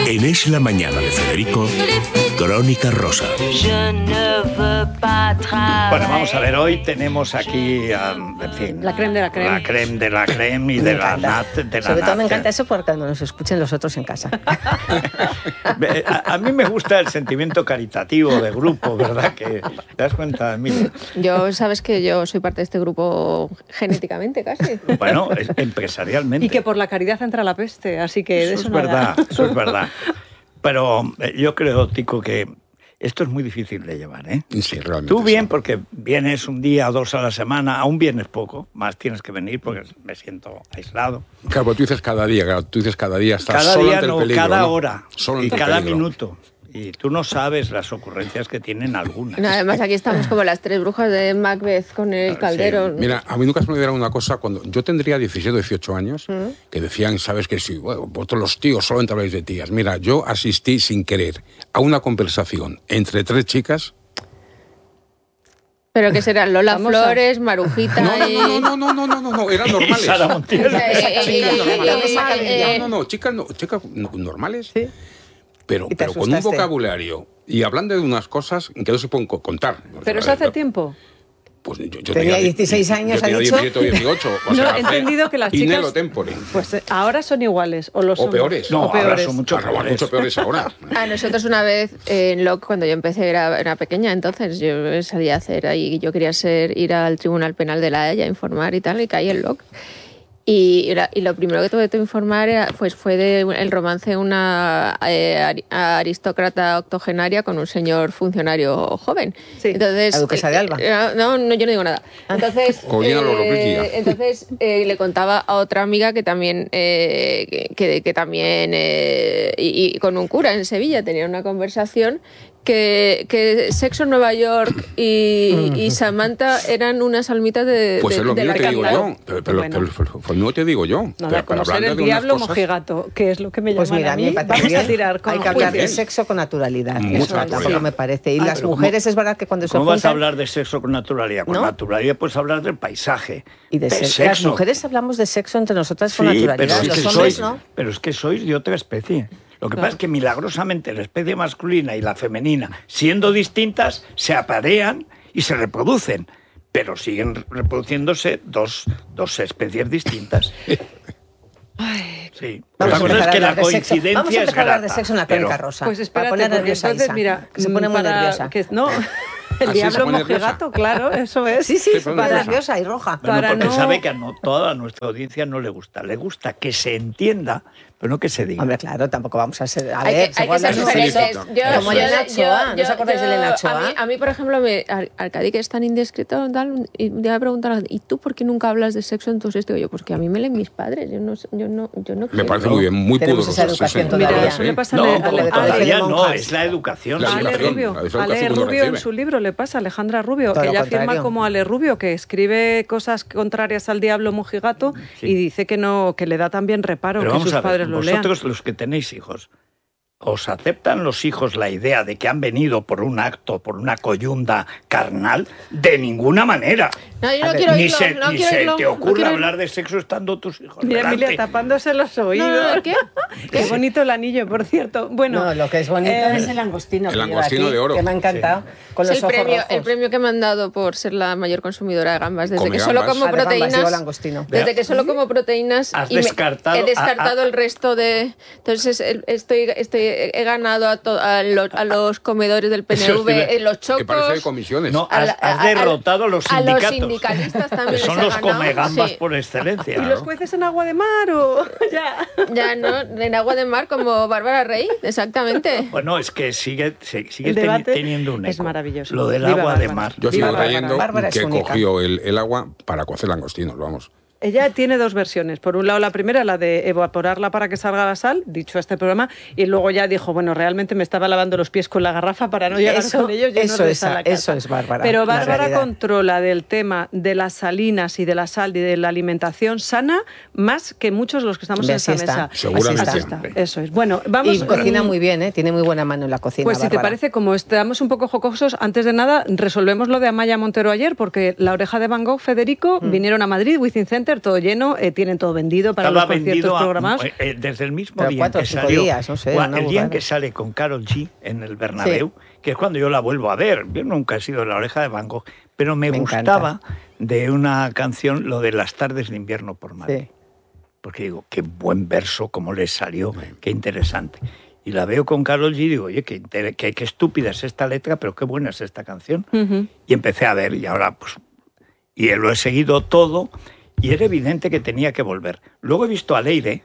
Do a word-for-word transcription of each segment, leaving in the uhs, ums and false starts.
En Es la Mañana de Federico, Crónica Rosa. Bueno, vamos a ver, hoy tenemos aquí, um, en fin... La creme de la creme. La creme de la creme y de la nat de la Sobre todo nat. me encanta eso porque cuando nos escuchen los otros en casa. a, a mí me gusta el sentimiento caritativo de grupo, ¿verdad? Que te das cuenta, Emilia. Yo, sabes que yo soy parte de este grupo genéticamente casi. Bueno, es, empresarialmente. Y que por la caridad entra la peste, así que de eso, eso es nada. verdad, eso es verdad. Pero eh, yo creo, Tico, que esto es muy difícil de llevar, ¿eh? Sí, realmente. Tú bien, sí. porque vienes un día o dos a la semana, aún vienes poco, más tienes que venir porque me siento aislado. Claro, pero tú dices cada día, claro, tú dices cada día, estás Cada solo día ante no, el peligro, cada ¿no? hora Solo y ante el cada peligro. minuto. Y tú no sabes las ocurrencias que tienen algunas. No, además aquí estamos como las tres brujas de Macbeth con el Sí. caldero. Mira, a mí nunca se me olvidaron una cosa, cuando yo tendría diecisiete o dieciocho años, ¿Mm? que decían, sabes que sí, bueno, vosotros los tíos solamente habláis de tías. Mira, yo asistí sin querer a una conversación entre tres chicas. Pero que serán Lola Vamos a- Flores, Marujita No, y... no, no, no, no, no, no, no, eran normales. Sara Montiel. Eh, Chicas eh, normales. eh, No, no, no, chicas, no, chicas no- normales, Sí. pero, Y te pero con un asustaste. vocabulario y hablando de unas cosas que no se pueden co- contar. Pero eso hace tiempo. Pues yo, yo Tenía dieciséis años, yo tenía ¿ha dicho? diecisiete o dieciocho. O No, sea, he hace entendido que las in chicas- nello tempore. Pues eh, ahora son iguales, o lo son. peores. No, o ahora peores. son mucho Ah, no, peores. mucho peores ahora. A nosotros una vez en L O C, cuando yo empecé, era, era pequeña, entonces yo salía a hacer ahí, yo quería ser, ir al Tribunal Penal de La Haya a informar y tal, y caí en L O C. Y, era- y lo primero que tuve que informar era, pues, fue de un- el romance de una eh, ari- aristócrata octogenaria con un señor funcionario joven. Sí. Entonces, La duquesa de Alba. eh, eh, no, no, yo no digo nada. Entonces, O Lina Lollobrigida. eh, entonces eh, le contaba a otra amiga que también, eh, que, que- que también eh, y, y con un cura en Sevilla tenía una conversación que, que Sexo en Nueva York y, y Samantha eran unas almitas de, Pues de- es lo de mismo la te digo capital. yo. Pero, pero, Bueno. pero- pero- pues no te digo yo. Nada, Pero- pero conocer hablando el de unas diablo cosas- mojigato, que es lo que me llaman Pues mira, a a mí mí. me parece Vamos a bien. tirar con Hay que hablar de juicios. sexo con naturalidad. Mucha Eso, eso naturalidad. me parece. Y Ay, las pero ¿cómo- mujeres es verdad que cuando se ¿Cómo vas a juntan... hablar de sexo con naturalidad? Con ¿No? naturalidad puedes hablar del paisaje, Y de del sexo. Las sexo. mujeres hablamos de sexo entre nosotras con Sí, pero naturalidad. es, Los que hombres sois, no. pero es que sois de otra especie. Lo que Claro. pasa es que milagrosamente la especie masculina y la femenina, siendo distintas, se aparean y se reproducen, pero siguen reproduciéndose dos, dos especies distintas. Sí. Vamos La a cosa empezar es a que hablar la de sexo. coincidencia Vamos a es empezar a hablar de grata, sexo en la pero- crónica rosa. Pues Para espérate, poner porque nerviosa a entonces, Isa, mira, que se pone muy para- nerviosa. que- no, el ¿Ah, sí, se diablo pone mojigato, claro, eso es. Sí, sí, Se se pone pone nerviosa. nerviosa y roja. Bueno, para porque no- sabe que a no, toda nuestra audiencia no le gusta. Le gusta que se entienda, pero no que se diga. Hombre, claro, tampoco vamos a ser... A Hay ver, que, se hay que guarda ser su diferentes. sexo. Yo, Como yo- Elena yo- Ochoa, ¿no yo- os acordáis de yo- Elena A Ochoa? mí, a mí, por ejemplo, me, Ar- Arcadi, que es tan indiscreto, tal, y le voy a preguntar, ¿y tú por qué nunca hablas de sexo en tus estudios? Digo yo, porque a mí me leen mis padres, yo no, yo no, yo no Me quiero. parece muy bien, muy Tenemos pudoroso. esa educación sí, todavía. Mira, sí. eso le pasa a No, Ale- Ale- como Ale- todavía Ale- no, monjas. es la educación. La sí. Ale educación, Rubio, la educación Ale que uno Rubio en recibe. su libro le pasa, Alejandra Rubio, Todo que lo ella afirma contrario. como Ale Rubio, que escribe cosas contrarias al diablo mojigato Sí. y dice que no, que le da también reparo Pero que vamos sus a ver, padres lo lean. vosotros los que tenéis hijos, ¿os aceptan los hijos la idea de que han venido por un acto, por una coyunda carnal? De ninguna manera. No, yo A no ver, quiero Ni oírlo, se, no ni quiero se oírlo, te no ocurra quiero hablar de sexo estando tus hijos Mira, delante. Emilia tapándose los oídos. No, no, ¿qué? Qué bonito el anillo, por cierto. Bueno, No, lo que es bonito eh, es el angostino. el que lleva langostino aquí, de oro. Que me ha encantado. Con Es los el ojos premio, rojos. el premio que me han dado por ser la mayor consumidora de gambas. Desde Come que solo gambas. como Ah, de gambas, proteínas. llevo langostino. Desde que solo como proteínas. Has y me- descartado he descartado a- a- el resto de. Entonces el- estoy, estoy he ganado a, to- a, lo- a los comedores del P N Eso te iba- V, en los Que parece de chocos. comisiones. No, a has, la- has a- a- derrotado a los a los sindicatos. sindicalistas también Que les son he los ganado, comegambas sí. por excelencia. ¿y ¿no? los jueces en agua de mar o ya? Ya, ¿no? En agua de mar como Bárbara Rey, exactamente. Bueno, es que sigue, se- sigue El teni- debate teniendo un eco. es maravilloso. Lo del Viva agua de Bárbara. mar. Yo Viva sigo Bárbara. creyendo Bárbara es que única. cogió el, el agua para cocer langostinos, vamos. Ella tiene dos versiones. Por un lado, la primera, la de evaporarla para que salga la sal, dicho este programa, y luego ya dijo, bueno, realmente me estaba lavando los pies con la garrafa para no llegar Eso- con ellos llenos eso de es- sal a casa. eso es Bárbara, Pero la Bárbara realidad. controla del tema de las salinas y de la sal y de la alimentación sana más que muchos de los que estamos Hombre, en esta así está. mesa. Seguramente. Así está. Eso es. Bueno, vamos... Y cocina mm, muy bien, ¿eh? Tiene muy buena mano en la cocina. Pues si te Bárbara. parece, como estamos un poco jocosos, antes de nada resolvemos lo de Amaya Montero ayer, porque La Oreja de Van Gogh, Federico, vinieron a Madrid, Within Center, Center, todo lleno, eh, tienen todo vendido para Estaba los conciertos vendido a- programados. eh, desde el mismo Pero día en cuatro que o cinco salió, días, no sé, cua- una el día en burrada. que sale con Karol G en el Bernabéu, que es cuando yo la vuelvo a ver. Yo nunca he sido La Oreja de Van Gogh, pero me, Me gustaba de una canción lo de Las tardes de invierno por Madrid. Sí. Porque digo, qué buen verso, cómo le salió, qué interesante. Y la veo con Karol G y digo, oye, qué, inter- qué, qué estúpida es esta letra, pero qué buena es esta canción. Ujú. Y empecé a ver, y ahora pues... Y lo he seguido todo, y era evidente que tenía que volver. Luego he visto a Leire,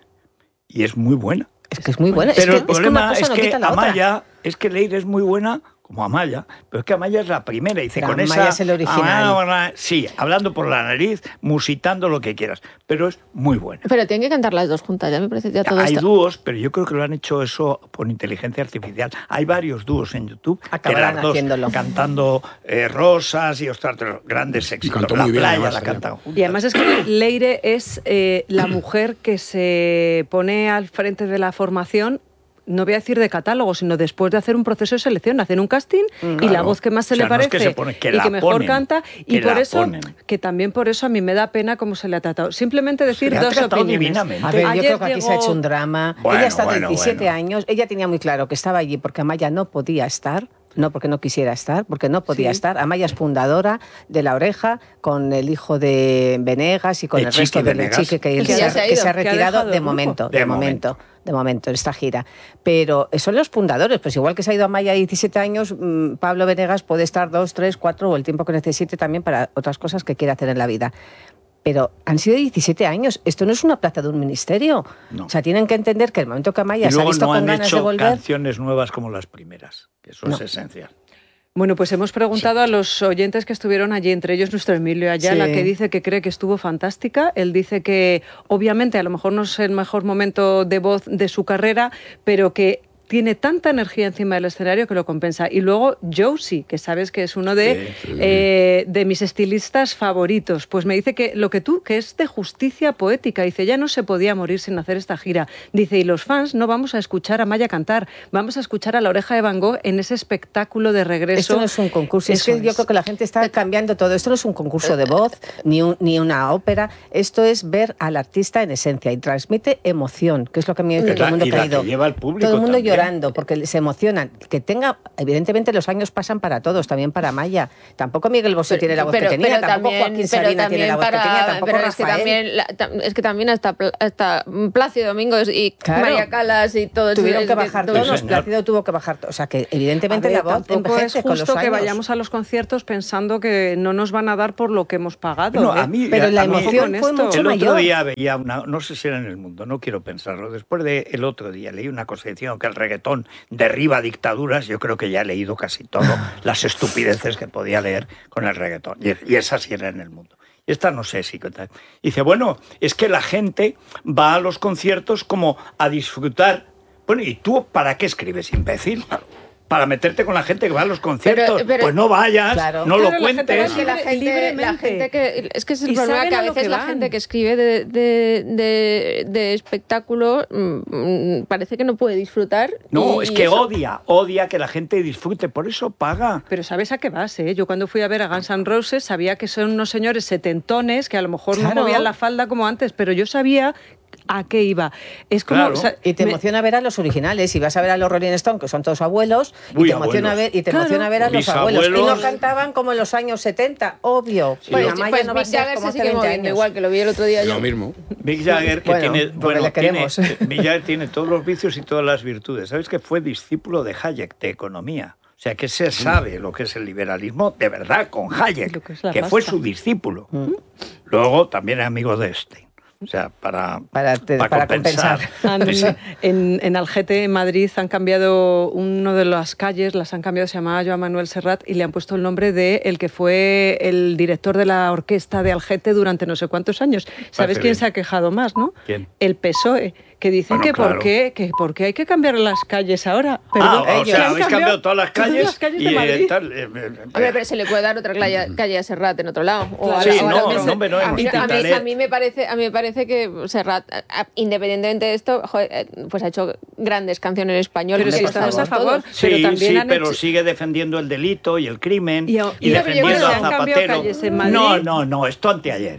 y es muy buena. Es que es muy buena. Pero es el que, es que una problema cosa es no que quita la otra. Amaya, es que Leire es muy buena como Amaya, pero es que Amaya es la primera. Dice, Pero con Amaya esa... es el original. Ah, sí, hablando por la nariz, musitando lo que quieras, pero es muy buena. Pero tienen que cantar las dos juntas, ya me parece ya todo Hay esto. dúos, pero yo creo que lo han hecho eso por inteligencia artificial. Hay varios dúos en YouTube que Acabarán las dos haciéndolo. cantando eh, Rosas y ostras, grandes éxitos. cantó La muy bien, playa además, la ella. cantan juntas. Y además es que Leire es eh, la mujer que se pone al frente de la formación, no voy a decir de catálogo, sino después de hacer un proceso de selección, hacen un casting y la Claro. voz que más se O sea, le no es parece que se pone, que y la que mejor ponen, canta, y que por la eso, ponen. que también por eso a mí me da pena cómo se le ha tratado. Simplemente decir le ha dos tratado opiniones. divinamente. A ver, yo Ayer creo que aquí se ha llegó- hecho un drama. Bueno, ella está bueno, diecisiete bueno. años, ella tenía muy claro que estaba allí porque Amaya no podía estar. No porque no quisiera estar, porque no podía Sí. estar. Amaya es fundadora de La Oreja, con el hijo de Venegas y con De el resto Chiqui del Venegas. chique que, Que que ya se, se ha ha, que ido, se ha que ha retirado dejado de el grupo. momento, De de momento, de momento, en esta gira. Pero son los fundadores, pues igual que se ha ido Amaya a diecisiete años, mmm, Pablo Venegas puede estar dos, tres, cuatro o el tiempo que necesite también para otras cosas que quiera hacer en la vida. Pero han sido diecisiete años. Esto no es una plaza de un ministerio. No. O sea, tienen que entender que el momento que Amaya Y se ha luego visto no con han ganas de hecho volver... canciones nuevas como las primeras, que eso No. es esencial. Bueno, pues hemos preguntado a los oyentes que estuvieron allí, entre ellos nuestro Emilio Ayala, Sí. que dice que cree que estuvo fantástica. Él dice que obviamente a lo mejor no es el mejor momento de voz de su carrera, pero que tiene tanta energía encima del escenario que lo compensa. Y luego Josie, que sabes que es uno de, Sí, sí. eh, de mis estilistas favoritos, pues me dice que lo que tú, que es de justicia poética, dice, ya no se podía morir sin hacer esta gira. Dice, y los fans no vamos a escuchar a Maya cantar, vamos a escuchar a La Oreja de Van Gogh en ese espectáculo de regreso. Esto no es un concurso, es Eso que yo es. creo que la gente está cambiando todo. Esto no es un concurso de voz, ni, un- ni una ópera. Esto es ver al artista en esencia y transmite emoción, que es lo que a mí me dice Y todo la- el mundo y que la ha ido. que lleva el público todo el mundo también. llorando porque se emocionan. Que tenga, evidentemente los años pasan para todos, también para Maya. Tampoco Miguel Bosé tiene la voz que tenía, tampoco Joaquín Sabina tiene la voz que tenía, tampoco pero es que Rafael. también, la- tam- es que también hasta, Pl- hasta Plácido Domingos y Claro. María Calas y todo eso, Tuvieron es que bajar todo- todos, señor. Plácido tuvo que bajar. O sea que evidentemente A ver, la voz tampoco es envejece con los justo que años. vayamos a los conciertos pensando que no nos van a dar por lo que hemos pagado. No, ¿eh? a mí, Pero a- la a mí- emoción con fue esto. mucho El otro mayor. día veía una, no sé si era en El Mundo, no quiero pensarlo. Después de el otro día leí una cosa diciendo que el reggaetón derriba dictaduras. Yo creo que ya he leído casi todo las estupideces que podía leer con el reggaetón. Y, y esa sí era en El Mundo. Y esta no sé si... Dice, bueno, es que la gente va a los conciertos como a disfrutar. Bueno, ¿y tú para qué escribes, imbécil? Para meterte con la gente que va a los conciertos. Pero- pero- pues no vayas, Claro. no Claro, lo la gente cuentes. va Es que la Libre- gente, la libremente. gente que es que es el Y problema saben que a a lo veces que la van. gente que escribe de, de, de, de espectáculo mm, mm, parece que no puede disfrutar. No, y- es y que eso- odia, odia que la gente disfrute, por eso paga. Pero ¿sabes a qué vas? Eh? Yo cuando fui a ver a Guns N' Roses sabía que son unos señores setentones que a lo mejor Claro. no movían la falda como antes, pero yo sabía a qué iba. Es como... Claro. o sea, Y te me- emociona ver a los originales. Y vas a ver a los Rolling Stones, que son todos abuelos, y Uy, te emociona abuelos. ver, y te Claro. emociona ver a los Mis abuelos. Y no abuelos- cantaban como en los años setenta, obvio. Pues, Bueno, Amaya pues no va a Mick ser Jagger como se hace sigue veinte moviendo años. igual, que lo vi el otro día yo. Lo mismo. Mick Jagger, que Bueno, tiene, porque bueno, le tiene, queremos. eh, Mick Jagger tiene todos los vicios y todas las virtudes. ¿Sabes que fue discípulo de Hayek, de economía? O sea, que se sabe lo que es el liberalismo de verdad con Hayek, Lo que es la que fue pasta. su discípulo. Luego también es amigo de Einstein. O sea, para, Para te- para compensar. Han- Sí. en, en Algete, en Madrid, han cambiado uno de las calles, las han cambiado, se llamaba Joan Manuel Serrat, y le han puesto el nombre de el que fue el director de la orquesta de Algete durante no sé cuántos años. ¿Sabes Parece quién bien. se ha quejado más, no? ¿Quién? El P S O E, que dicen Bueno, que, claro. por qué, que por qué hay que cambiar las calles ahora. Ah, Perdón, o ellos sea, han habéis cambiado todas las calles, las calles y de eh, Madrid. tal, eh, eh, Hombre, pero se le puede dar otra calle, calle a Serrat en otro lado. O a Sí, la- o a la no, mesa. no, hombre, no, a, en mí, a, mí, Hospitalet. a mí me parece, a mí me parece que Serrat, a- a- independientemente de esto, joder, eh, pues ha hecho grandes canciones en español. Pero que si por estamos a favor, favor, todos. Sí, pero también sí, han pero hecho- sigue defendiendo el delito y el crimen Y y, a- y- defendiendo pero a se han cambiado Zapatero. calles en Madrid. No, no, no, esto anteayer, ¿eh?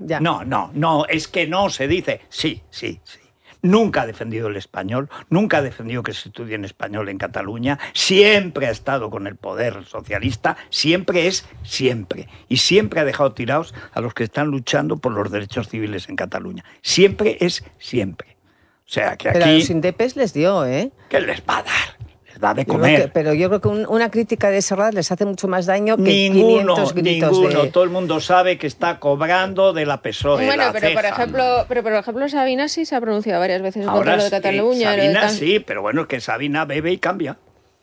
Ya. No, no, no, es que no se dice. Sí, sí, sí. Nunca ha defendido el español, nunca ha defendido que se estudie en español en Cataluña, siempre ha estado con el poder socialista, siempre es siempre. Y siempre ha dejado tirados a los que están luchando por los derechos civiles en Cataluña. Siempre es siempre. O sea, que aquí... Pero a los indepes les dio, ¿eh? ¿Qué les va a dar? Les da de Yo comer. creo que- pero yo creo que un- una crítica de Serrat les hace mucho más daño que Ninguno, quinientos gritos ninguno. de... Todo el mundo sabe que está cobrando de la P S O E. Bueno, la pero por ceja. ejemplo, pero por ejemplo Sabina sí se ha pronunciado varias veces contra Ahora lo de sí, Cataluña. lo de Sabina tal. sí, pero bueno, es que Sabina bebe y cambia.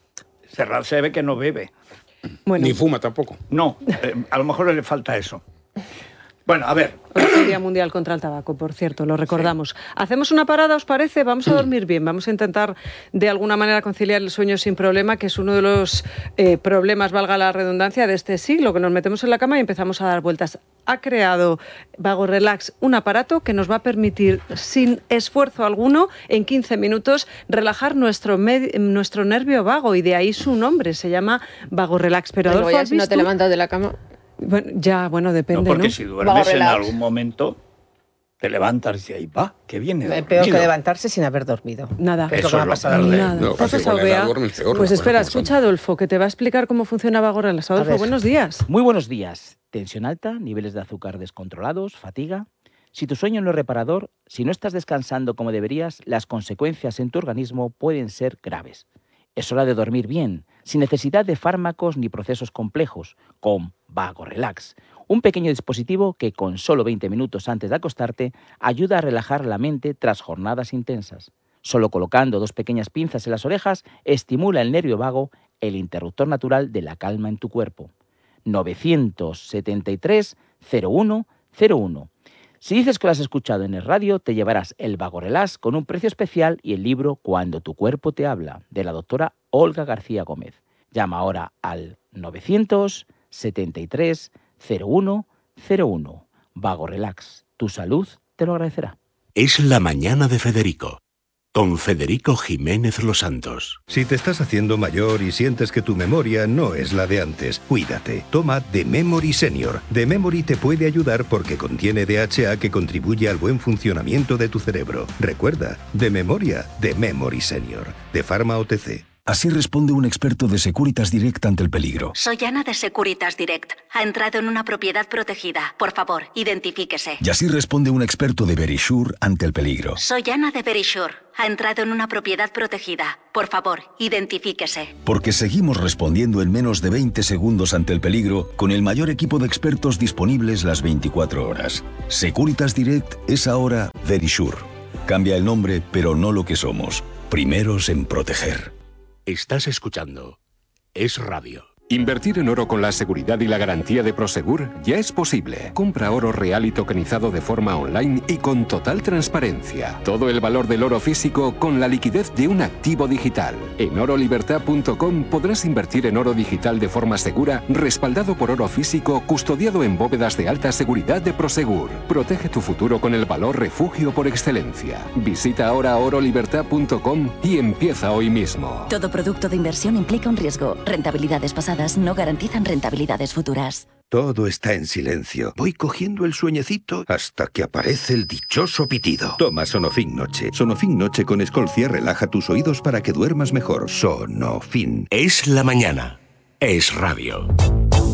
Serrat se ve que no bebe. Bueno, Ni fuma tampoco. No, eh, a lo mejor le falta eso. Bueno, a ver. hoy es el Día Mundial contra el Tabaco, por cierto, lo recordamos. Hacemos una parada, ¿os parece? Vamos a dormir bien, vamos a intentar de alguna manera conciliar el sueño sin problema, que es uno de los eh, problemas, valga la redundancia, de este siglo, que nos metemos en la cama y empezamos a dar vueltas. Ha creado Vago Relax un aparato que nos va a permitir, sin esfuerzo alguno, en quince minutos, relajar nuestro, med- nuestro nervio vago, y de ahí su nombre, se llama Vago Relax. Pero, Luego Adolfo, ya ¿has si no te visto? levantas de la cama. Bueno, ya, bueno, No, depende, porque ¿no? si duermes Vago en relax. algún momento, te levantas y dices, ahí va, que viene Peor dormido. que levantarse sin haber dormido. Nada. Es lo Eso que me ha es lo pasado. peor de- Nada. No, ¿Te ha pasa pasado, igual, la Bea? duermes peor, Pues la espera, cosa escucha a Adolfo, que te va a explicar cómo funciona Vago Relax. A Adolfo, ver. buenos días. Muy buenos días. Tensión alta, niveles de azúcar descontrolados, fatiga. Si tu sueño no es reparador, si no estás descansando como deberías, las consecuencias en tu organismo pueden ser graves. Es hora de dormir bien, sin necesidad de fármacos ni procesos complejos, con Vago Relax. Un pequeño dispositivo que con solo veinte minutos antes de acostarte ayuda a relajar la mente tras jornadas intensas. Solo colocando dos pequeñas pinzas en las orejas estimula el nervio vago, el interruptor natural de la calma en tu cuerpo. novecientos setenta y tres cero uno cero uno. Si dices que lo has escuchado en el radio, te llevarás el Vago Relax con un precio especial y el libro Cuando tu cuerpo te habla, de la doctora Olga García Gómez. Llama ahora al novecientos setenta y tres cero uno cero uno. Vago Relax, tu salud te lo agradecerá. Es la mañana de Federico, con Federico Jiménez Los Santos. Si te estás haciendo mayor y sientes que tu memoria no es la de antes, cuídate. Toma The Memory Senior. The Memory te puede ayudar porque contiene D H A que contribuye al buen funcionamiento de tu cerebro. Recuerda, de memoria, The Memory Senior. De Pharma O T C. Así responde un experto de Securitas Direct ante el peligro. Soy Ana de Securitas Direct. Ha entrado en una propiedad protegida. Por favor, identifíquese. Y así responde un experto de Verisure ante el peligro. Soy Ana de Verisure. Ha entrado en una propiedad protegida. Por favor, identifíquese. Porque seguimos respondiendo en menos de veinte segundos ante el peligro con el mayor equipo de expertos disponibles las veinticuatro horas. Securitas Direct es ahora Verisure. Cambia el nombre, pero no lo que somos. Primeros en proteger. Estás escuchando Es Radio. Invertir en oro con la seguridad y la garantía de Prosegur ya es posible. Compra oro real y tokenizado de forma online y con total transparencia. Todo el valor del oro físico con la liquidez de un activo digital. En oro libertad punto com podrás invertir en oro digital de forma segura, respaldado por oro físico, custodiado en bóvedas de alta seguridad de Prosegur. Protege tu futuro con el valor refugio por excelencia. Visita ahora oro libertad punto com y empieza hoy mismo. Todo producto de inversión implica un riesgo. Rentabilidades pasadas no garantizan rentabilidades futuras. Todo está en silencio. Voy cogiendo el sueñecito hasta que aparece el dichoso pitido. Toma Sonofin Noche. Sonofin Noche con Escolcia relaja tus oídos para que duermas mejor. Sonofin. Es la mañana. Es Radio.